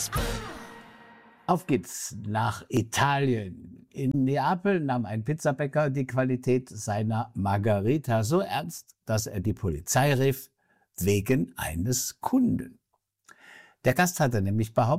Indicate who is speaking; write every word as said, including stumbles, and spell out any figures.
Speaker 1: Auf geht's nach Italien. In Neapel nahm ein Pizzabäcker die Qualität seiner Margherita so ernst, dass er die Polizei rief, wegen eines Kunden. Der Gast hatte nämlich behauptet,